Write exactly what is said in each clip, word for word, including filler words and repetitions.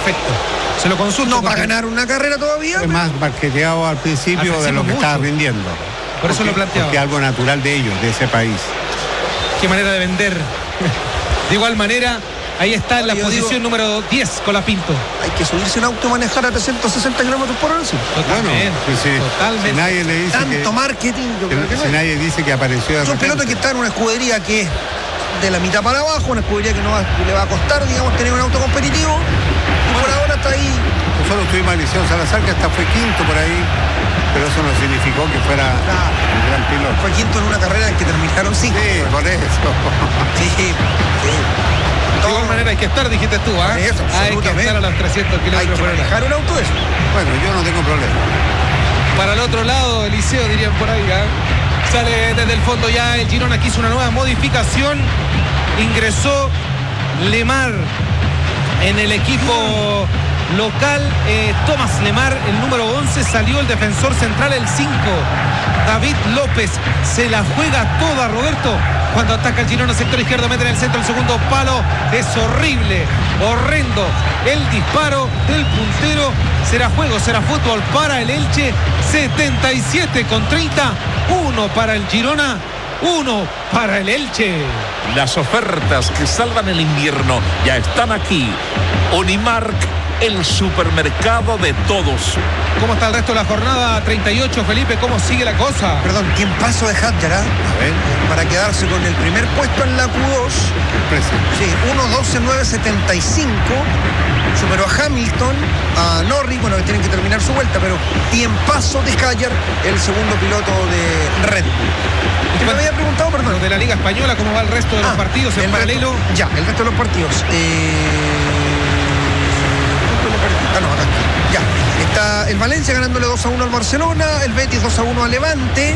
perfecto. Se lo consulto. No, para ganar una carrera todavía. Es más marketeado al principio, Al principio de lo que mucho. estaba rindiendo. Por eso Porque- lo planteaba. Porque es algo natural de ellos, de ese país. Qué manera de vender. De igual manera, ahí está en la Yo posición digo- número diez con la Pinto. Hay que subirse un auto y manejar a trescientos sesenta kilómetros por hora. Sí. Totalmente. pues sí, totalmente. si nadie le dice Tanto que, marketing, yo que- creo que no si es. nadie dice que apareció de Es un piloto repente. que está en una escudería que es de la mitad para abajo, una escudería que no va- que le va a costar, digamos, tener un auto competitivo. Y por ahora está ahí. Nosotros estuvimos a Liceo Salazar, que hasta fue quinto por ahí, pero eso no significó que fuera Claro. un gran piloto. Fue quinto en una carrera en que terminaron cinco. Sí, por eso. Sí, sí. De igual manera hay que estar, dijiste tú, ¿ah? Eso, Hay que absolutamente. estar a los trescientos Hay kilómetros que por hora. manejar un auto de eso. Bueno, yo no tengo problema. Para el otro lado, Eliseo dirían por ahí, ¿ah? Sale desde el fondo ya el Girona, que hizo una nueva modificación. Ingresó Lemar en el equipo local. eh, Tomás Lemar, el número once, salió el defensor central, el cinco. David López se la juega toda, Roberto. Cuando ataca el Girona, sector izquierdo, mete en el centro el segundo palo. Es horrible, horrendo el disparo del puntero. Será juego, será fútbol para el Elche. setenta y siete con treinta. uno para el Girona, uno para el Elche. Las ofertas que salvan el invierno ya están aquí. Unimark, el supermercado de todos. ¿Cómo está el resto de la jornada? treinta y ocho, Felipe, ¿cómo sigue la cosa? Perdón, tiempazo de Hadjar, ¿ah? A ver, Para quedarse con el primer puesto en la Q dos. sorpresa. Sí, uno doce nueve setenta y cinco. Superó a Hamilton, a Norris, bueno, que tienen que terminar su vuelta, pero tiempazo de Hadjar, el segundo piloto de Red Bull. ¿Qué me había preguntado, perdón? Lo de la Liga Española, ¿cómo va el resto de los Ah, partidos en el paralelo? resto- ya, el resto de los partidos. Eh... Ah, no, acá. Ya. Está el Valencia ganándole dos a uno al Barcelona, el Betis dos a uno al Levante,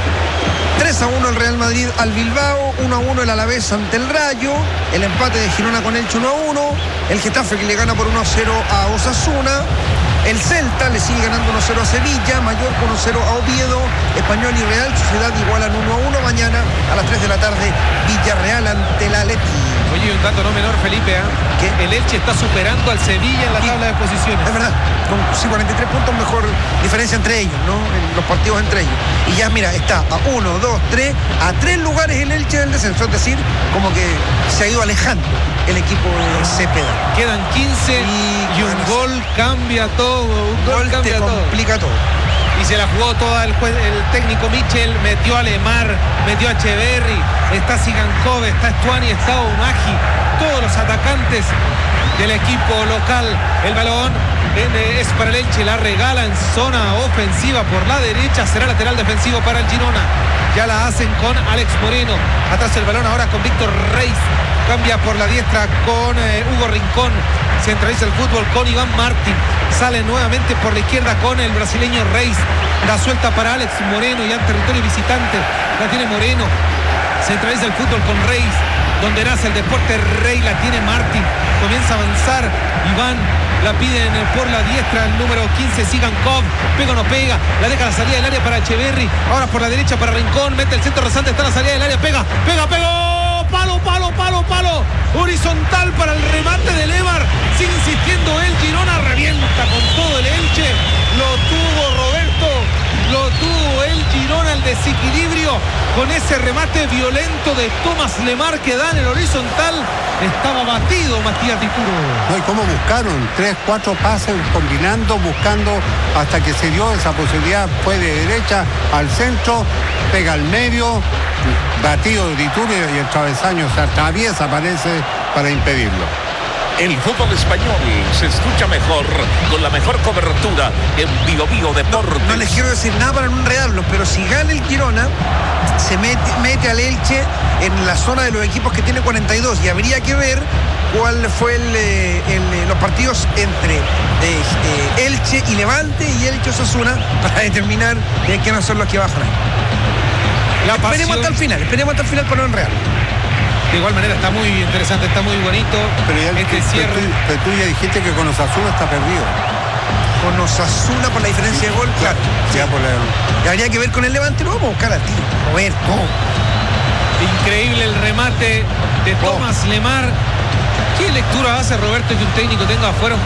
tres a uno el Real Madrid al Bilbao, uno a uno el Alavés ante el Rayo, el empate de Girona con Elche uno a uno, el Getafe que le gana por uno a cero a Osasuna, el Celta le sigue ganando uno a cero a Sevilla, Mallorca uno a cero a Oviedo, Español y Real Sociedad igualan uno a uno mañana a las tres de la tarde, Villarreal ante la Atleti. Oye, un dato no menor, Felipe, ¿ah? ¿Qué? El Elche está superando al Sevilla en la Sí. tabla de posiciones. Es verdad, con sí, cuarenta y tres puntos mejor diferencia entre ellos, ¿no? En los partidos entre ellos. Y ya, mira, está a uno, dos, tres, a tres lugares el Elche del descenso, es decir, como que se ha ido alejando el equipo de Cepeda. Quedan quince Y y un bueno, gol cambia todo. Un gol Gol te cambia todo. complica todo. Y se la jugó toda el, jue- el técnico Michel, metió a Lemar, metió a Echeverri, está Sigankov, está Stuani, está Umaji, todos los atacantes del equipo local. El balón eh, es para el Elche, la regala en zona ofensiva por la derecha, será lateral defensivo para el Girona. Ya la hacen con Alex Moreno, atrás el balón ahora con Víctor Reis, cambia por la diestra con eh, Hugo Rincón, centraliza el fútbol con Iván Martín, sale nuevamente por la izquierda con el brasileño Reis, la suelta para Alex Moreno y en territorio visitante la tiene Moreno, centraliza el fútbol con Reis, donde nace el deporte Rey, la tiene Martín, comienza a avanzar Iván, la piden por la diestra el número quince Sigankov, pega o no pega, la deja la salida del área para Echeverri, ahora por la derecha para Rincón, mete el centro rasante, está en la salida del área, pega, pega, pega, palo, palo, palo, palo, horizontal para el remate de Lemar, sigue insistiendo el Girona, revienta con todo el Elche, lo tuvo Roberto, lo tuvo el Girona, el desequilibrio con ese remate violento de Tomás Lemar que da en el horizontal, estaba batido Matías Dituro. No, y cómo buscaron, tres, cuatro pases combinando, buscando hasta que se dio esa posibilidad, fue de derecha al centro, pega al medio, batido de Dituro y el travesaño se atraviesa, parece, para impedirlo. El fútbol español se escucha mejor con la mejor cobertura en Bio Bio Deportes. No les quiero decir nada para no enredarlos, pero si gana el Girona, se mete, mete al Elche en la zona de los equipos que tiene cuarenta y dos y habría que ver cuál fue el, eh, el, eh, los partidos entre eh, eh, Elche y Levante y Elche Osasuna para determinar eh, quiénes son los que bajan ahí. La Esperemos pasión, hasta el final, esperemos hasta el final para no enredar. de igual manera está muy interesante, está muy bonito Pero, ya, este pero cierre. tú, pero tú ya dijiste que con Osasuna está perdido. Con Osasuna por la diferencia de gol, claro. Ya por la... Y habría que ver con el Levante, lo vamos a buscar a ti, Roberto. Increíble el remate de Tomás Lemar. ¿Qué lectura hace Roberto que un técnico tenga afuera un